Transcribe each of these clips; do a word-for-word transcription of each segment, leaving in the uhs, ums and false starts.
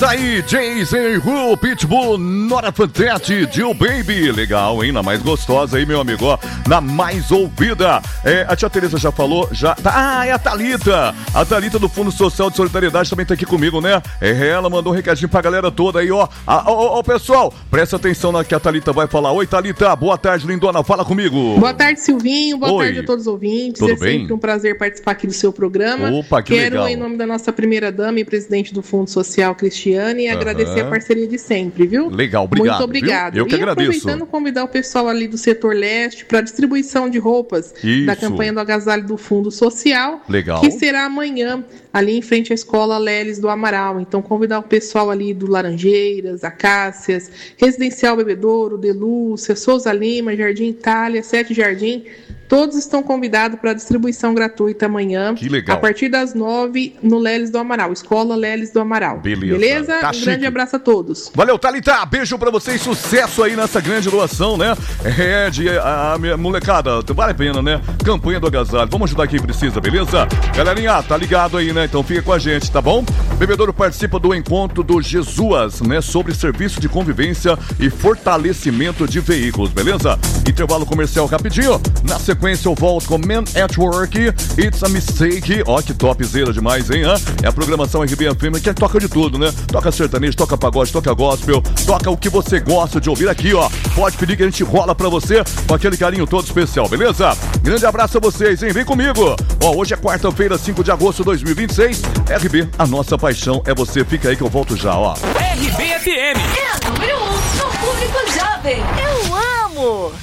Tá aí, Jason Ru, Pitbull, Nora Fantete, Jill Baby. Legal, hein? Na mais gostosa aí, meu amigo, ó. Na mais ouvida. É, a tia Tereza já falou, já... Ah, é a Thalita. A Thalita do Fundo Social de Solidariedade também tá aqui comigo, né? É, ela mandou um recadinho pra galera toda aí, ó. Ah, ó, ó, pessoal, presta atenção na que a Thalita vai falar. Oi, Thalita, boa tarde, lindona, fala comigo. Boa tarde, Silvinho, boa Oi. tarde a todos os ouvintes. Tudo é bem? sempre um prazer participar aqui do seu programa. Opa, que Quero, legal. em nome da nossa primeira-dama e presidente do Fundo Social, Cristiane, e Aham. agradecer a parceria de sempre, viu? Legal, obrigado. Muito obrigado. Viu? Eu que e agradeço. aproveitando, convidar o pessoal ali do setor leste para distribuição de roupas Isso. da campanha do agasalho do Fundo Social. Legal. Que será amanhã, ali em frente à escola Leles do Amaral. Então, convidar o pessoal ali do Laranjeiras, Acácias, Residencial Bebedouro, Delúcia, Souza Lima, Jardim Itália, Sete Jardim. Todos estão convidados para distribuição gratuita amanhã. Que legal. A partir das nove, no Leles do Amaral. Escola Leles do Amaral. Beleza. Beleza? Tá um chique. grande abraço a todos. Valeu, Thalita, beijo pra vocês, sucesso aí nessa grande doação, né? É, de a, a minha molecada, vale a pena, né? Campanha do agasalho, vamos ajudar quem precisa, beleza? Galerinha, tá ligado aí, né? Então fica com a gente, tá bom? Bebedouro participa do encontro do Jesus, né? Sobre serviço de convivência e fortalecimento de veículos, beleza? Intervalo comercial rapidinho, na sequência eu volto com Men at Work, It's a Mistake, ó que topzera demais, hein? Hã? É a programação R B F M que toca de tudo, né? Toca sertanejo, toca pagode, toca gospel, toca o que você gosta de ouvir aqui, ó. Pode pedir que a gente rola pra você com aquele carinho todo especial, beleza? Grande abraço a vocês, hein? Vem comigo! Ó, hoje é quarta-feira, cinco de agosto de dois mil e vinte e seis. R B, a nossa paixão é você. Fica aí que eu volto já, ó. R B F M é a número um no público jovem. Eu amo!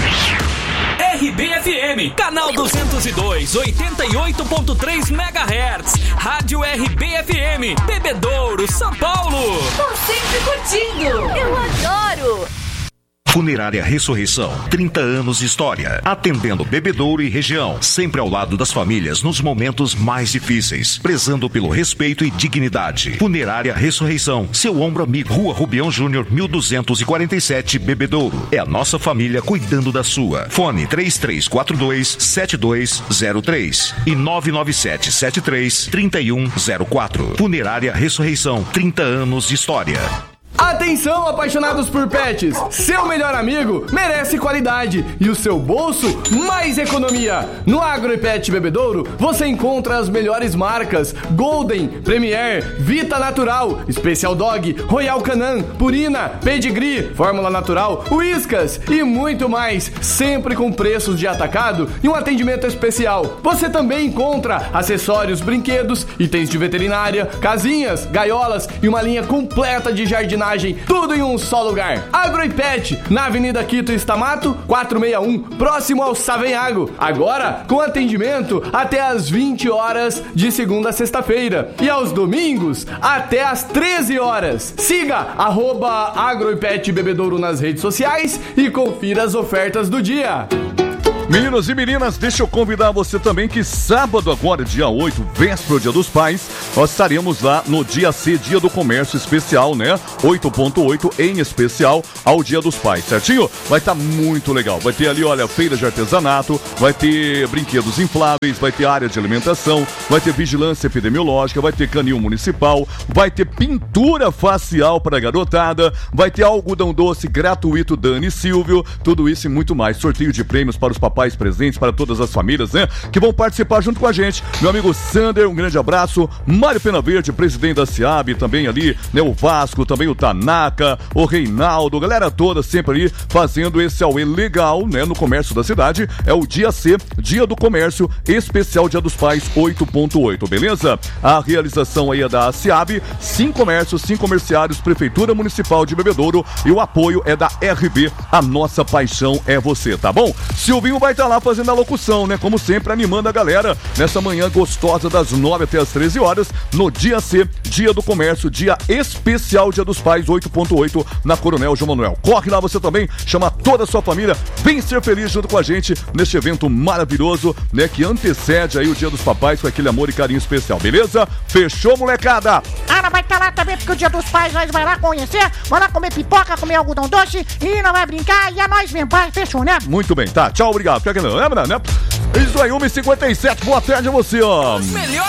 R B F M, canal duzentos e dois, oitenta e oito ponto três megahertz. Rádio R B F M, Bebedouro, São Paulo. Tô sempre curtindo. Eu adoro. Funerária Ressurreição, trinta anos de história, atendendo Bebedouro e região, sempre ao lado das famílias nos momentos mais difíceis, prezando pelo respeito e dignidade. Funerária Ressurreição, seu ombro amigo, Rua Rubião Júnior, mil duzentos e quarenta e sete, Bebedouro. É a nossa família cuidando da sua. Fone três três quatro dois, sete dois zero três e nove nove sete sete três, três um zero quatro. Funerária Ressurreição, trinta anos de história. Atenção, apaixonados por pets! Seu melhor amigo merece qualidade e o seu bolso mais economia. No Agro e Pet Bebedouro você encontra as melhores marcas: Golden, Premier, Vita Natural, Special Dog, Royal Canin, Purina, Pedigree, Fórmula Natural, Whiskas e muito mais, sempre com preços de atacado e um atendimento especial. Você também encontra acessórios, brinquedos, itens de veterinária, casinhas, gaiolas e uma linha completa de jardinagem. Tudo em um só lugar. Agro e Pet, na Avenida Quito Estamato, quatrocentos e sessenta e um, próximo ao Savenhago. Agora, com atendimento até às vinte horas, de segunda a sexta-feira. E aos domingos, até às treze horas. Siga arroba Agro e Pet Bebedouro nas redes sociais e confira as ofertas do dia. Meninos e meninas, deixa eu convidar você também que sábado agora, dia oito, véspera do Dia dos Pais, nós estaremos lá no Dia C, Dia do Comércio Especial, né? oito ponto oito em especial ao Dia dos Pais, certinho? Vai estar tá muito legal. Vai ter ali, olha, feira de artesanato, vai ter brinquedos infláveis, vai ter área de alimentação, vai ter vigilância epidemiológica, vai ter canil municipal, vai ter pintura facial para a garotada, vai ter algodão doce gratuito Dani Silvio, tudo isso e muito mais. Sorteio de prêmios para os papais presentes, para todas as famílias, né? Que vão participar junto com a gente. Meu amigo Sander, um grande abraço. Mário Pena Verde, presidente da SEAB, também ali, né? O Vasco, também o Tanaka, o Reinaldo, galera toda sempre ali fazendo esse auê legal, né? No comércio da cidade. É o Dia C, Dia do Comércio Especial Dia dos Pais oito ponto oito, beleza? A realização aí é da SEAB, Sim Comércio, Sim Comerciários, Prefeitura Municipal de Bebedouro e o apoio é da R B. A nossa paixão é você, tá bom? Silvinho vai estar lá fazendo a locução, né? Como sempre, animando a galera nessa manhã gostosa das nove até as treze horas, no Dia C, Dia do Comércio, Dia Especial Dia dos Pais oito ponto oito, na Coronel João Manuel. Corre lá você também, chama toda a sua família, vem ser feliz junto com a gente neste evento maravilhoso, né? Que antecede aí o Dia dos Papais com aquele amor e carinho especial, beleza? Fechou, molecada? Ana vai estar lá também, porque o Dia dos Pais nós vai lá conhecer, vai lá comer pipoca, comer algodão doce e não vai brincar, e a nós vem, pai, fechou, né? Muito bem, tá, tchau, obrigado. Fica aqui, não lembra, né? Isso aí, uma e cinquenta e sete, boa tarde a você, ó. Os melhores artistas.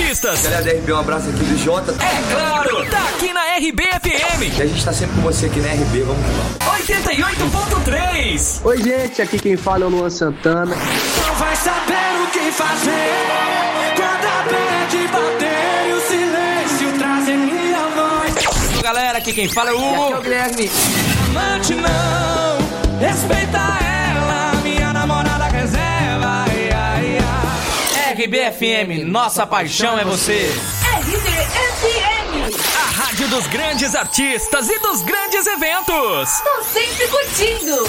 artistas. Galera da R B, um abraço aqui do Jota. É claro, tá aqui na R B F M. E a gente tá sempre com você aqui na R B, vamos lá. oitenta e oito ponto três. Oi, gente, aqui quem fala é o Luan Santana. Não vai saber o que fazer quando a pede bater e o silêncio trazer minha voz. Galera, aqui quem fala é o Hugo. E aqui é o Guilherme. Amante não, respeita ela, minha namorada reserva. Ai, ai, ai. R B F M, nossa paixão é você. R B F M, a rádio dos grandes artistas e dos grandes eventos. tô sempre curtindo.